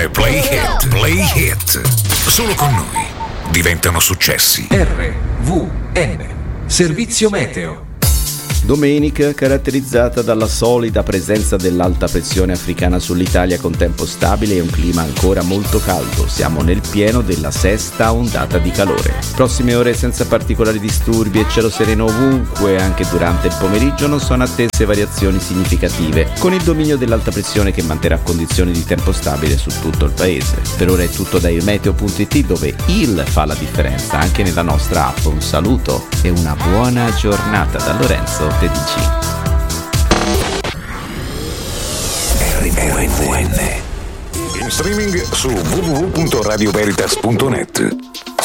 trasmissione Play Hit. Play Hit. Solo con noi diventano successi. RVN. Servizio meteo. Domenica caratterizzata dalla solida presenza dell'alta pressione africana sull'Italia con tempo stabile e un clima ancora molto caldo. Siamo nel pieno della sesta ondata di calore. Prossime ore senza particolari disturbi e cielo sereno ovunque. Anche durante il pomeriggio non sono attese variazioni significative, con il dominio dell'alta pressione che manterrà condizioni di tempo stabile su tutto il paese. Per ora è tutto da ilmeteo.it, dove il fa la differenza anche nella nostra app. Un saluto e una buona giornata da Lorenzo Tedici. RVN. In streaming su www.radioveritas.net.